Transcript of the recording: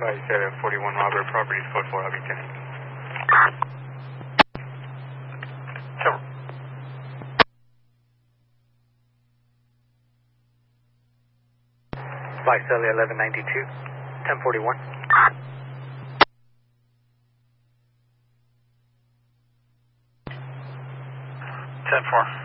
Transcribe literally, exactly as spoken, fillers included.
five seven forty-one Robert, properties code for Abington. Sure. five Sally eleven ninety-two, ten forty-one. ten four.